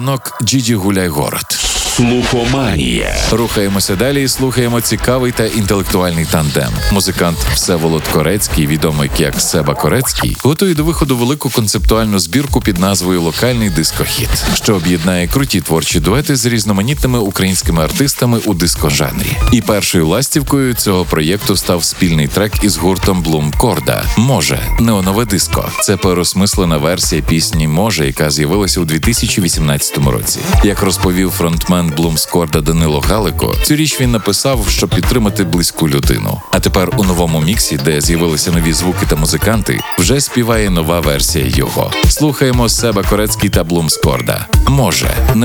ранок Джиджі гуляй город. Слухоманія. Рухаємося далі і слухаємо цікавий та інтелектуальний тандем. Музикант Всеволод Корецький, відомий як Себа Корецький, готує до виходу велику концептуальну збірку під назвою «Локальний дискохіт», що об'єднає круті творчі дуети з різноманітними українськими артистами у дискожанрі. І першою ластівкою цього проєкту став спільний трек із гуртом Блум Корда «Може. Неонове диско». Це переосмислена версія пісні «Може», яка з'явилася у 2018 році. Як розповів фронтмен Блум Корда Данило Галико, цю річ він написав, щоб підтримати близьку людину. А тепер у новому міксі, де з'явилися нові звуки та музиканти, вже співає нова версія його. Слухаємо Себа Корецький та Блум Корда «Може.